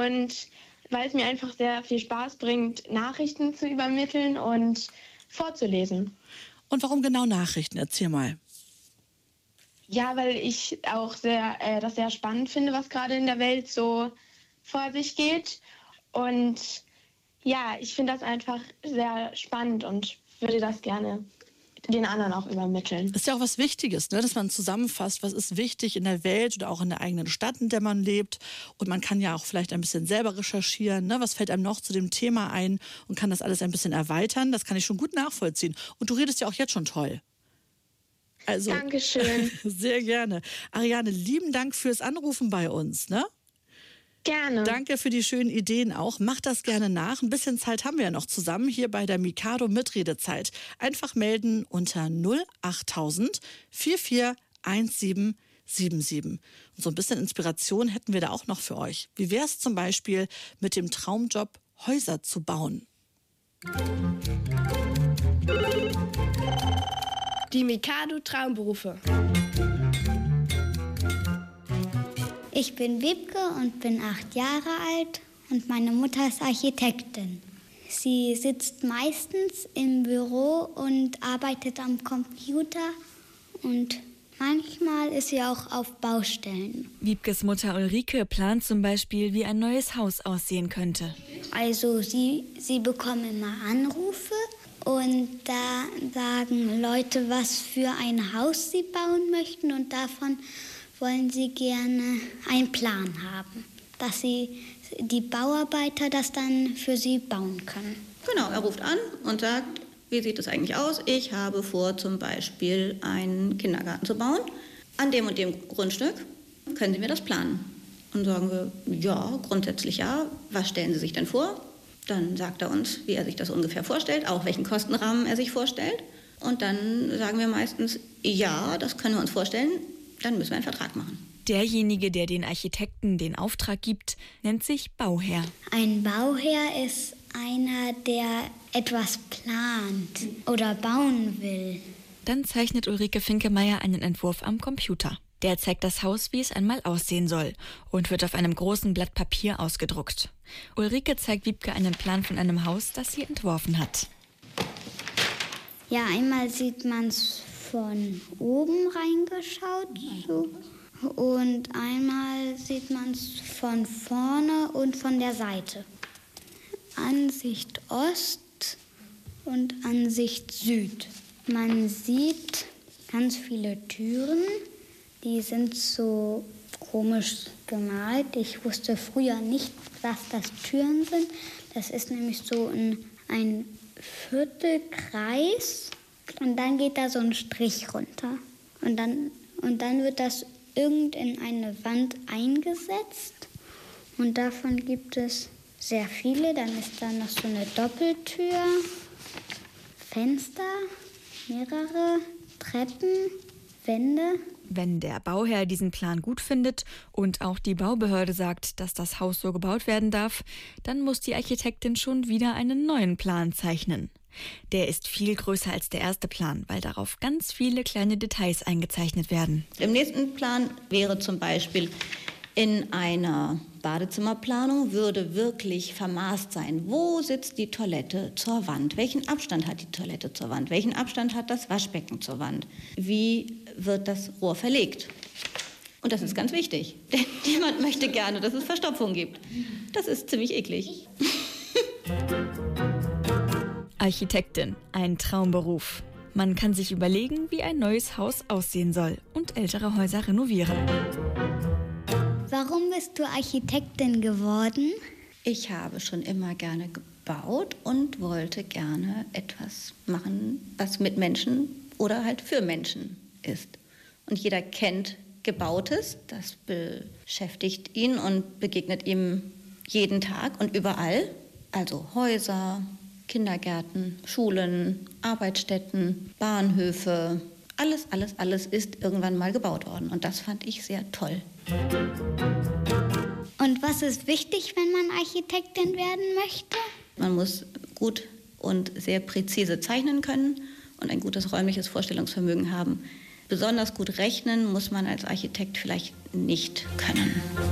und weil es mir einfach sehr viel Spaß bringt, Nachrichten zu übermitteln und vorzulesen. Und warum genau Nachrichten? Erzähl mal. Ja, weil ich auch das sehr spannend finde, was gerade in der Welt so vor sich geht. Und ja, ich finde das einfach sehr spannend und würde das gerne den anderen auch übermitteln. Ist ja auch was Wichtiges, ne? Dass man zusammenfasst, was ist wichtig in der Welt oder auch in der eigenen Stadt, in der man lebt. Und man kann ja auch vielleicht ein bisschen selber recherchieren, ne? Was fällt einem noch zu dem Thema ein und kann das alles ein bisschen erweitern. Das kann ich schon gut nachvollziehen. Und du redest ja auch jetzt schon toll. Also, Dankeschön. Sehr gerne. Ariane, lieben Dank fürs Anrufen bei uns, ne? Gerne. Danke für die schönen Ideen auch. Mach das gerne nach. Ein bisschen Zeit haben wir ja noch zusammen hier bei der Mikado Mitredezeit. Einfach melden unter 08000 441777. Und so ein bisschen Inspiration hätten wir da auch noch für euch. Wie wäre es zum Beispiel mit dem Traumjob, Häuser zu bauen? Die Mikado Traumberufe. Ich bin Wiebke und bin 8 Jahre alt und meine Mutter ist Architektin. Sie sitzt meistens im Büro und arbeitet am Computer und manchmal ist sie auch auf Baustellen. Wiebkes Mutter Ulrike plant zum Beispiel, wie ein neues Haus aussehen könnte. Also sie bekommen immer Anrufe und da sagen Leute, was für ein Haus sie bauen möchten und davon wollen sie gerne einen Plan haben, dass die Bauarbeiter das dann für sie bauen können. Genau, er ruft an und sagt, wie sieht es eigentlich aus? Ich habe vor, zum Beispiel einen Kindergarten zu bauen. An dem und dem Grundstück können Sie mir das planen? Und sagen wir, ja, grundsätzlich ja. Was stellen Sie sich denn vor? Dann sagt er uns, wie er sich das ungefähr vorstellt, auch welchen Kostenrahmen er sich vorstellt. Und dann sagen wir meistens, ja, das können wir uns vorstellen. Dann müssen wir einen Vertrag machen. Derjenige, der den Architekten den Auftrag gibt, nennt sich Bauherr. Ein Bauherr ist einer, der etwas plant oder bauen will. Dann zeichnet Ulrike Finkemeier einen Entwurf am Computer. Der zeigt das Haus, wie es einmal aussehen soll und wird auf einem großen Blatt Papier ausgedruckt. Ulrike zeigt Wiebke einen Plan von einem Haus, das sie entworfen hat. Ja, einmal sieht man es von oben reingeschaut so. Und einmal sieht man es von vorne und von der Seite. Ansicht Ost und Ansicht Süd. Man sieht ganz viele Türen, die sind so komisch gemalt. Ich wusste früher nicht, was das Türen sind. Das ist nämlich so ein Viertelkreis und dann geht da so ein Strich runter. Und dann wird das in eine Wand eingesetzt und davon gibt es sehr viele. Dann ist da noch so eine Doppeltür, Fenster, mehrere Treppen, Wände. Wenn der Bauherr diesen Plan gut findet und auch die Baubehörde sagt, dass das Haus so gebaut werden darf, dann muss die Architektin schon wieder einen neuen Plan zeichnen. Der ist viel größer als der erste Plan, weil darauf ganz viele kleine Details eingezeichnet werden. Im nächsten Plan wäre zum Beispiel in einer Badezimmerplanung würde wirklich vermaßt sein, wo sitzt die Toilette zur Wand, welchen Abstand hat die Toilette zur Wand, welchen Abstand hat das Waschbecken zur Wand, wie wird das Rohr verlegt. Und das ist ganz wichtig, denn niemand möchte gerne, dass es Verstopfung gibt. Das ist ziemlich eklig. Architektin, ein Traumberuf. Man kann sich überlegen, wie ein neues Haus aussehen soll und ältere Häuser renovieren. Warum bist du Architektin geworden? Ich habe schon immer gerne gebaut und wollte gerne etwas machen, was mit Menschen oder halt für Menschen ist. Und jeder kennt Gebautes, das beschäftigt ihn und begegnet ihm jeden Tag und überall. Also Häuser, Kindergärten, Schulen, Arbeitsstätten, Bahnhöfe, alles ist irgendwann mal gebaut worden. Und das fand ich sehr toll. Und was ist wichtig, wenn man Architektin werden möchte? Man muss gut und sehr präzise zeichnen können und ein gutes räumliches Vorstellungsvermögen haben. Besonders gut rechnen muss man als Architekt vielleicht nicht können.